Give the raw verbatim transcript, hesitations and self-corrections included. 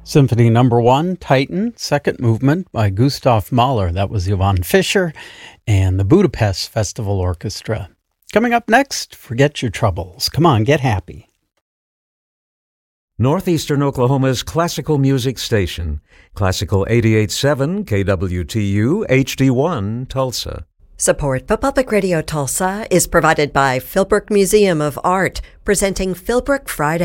Symphony Number One, Titan, second movement by Gustav Mahler. That was Johann Fischer and the Budapest Festival Orchestra. Coming up next, forget your troubles. Come on, get happy. Northeastern Oklahoma's classical music station, Classical eighty-eight point seven K W T U H D one, Tulsa. Support for Public Radio Tulsa is provided by Philbrook Museum of Art, presenting Philbrook Friday.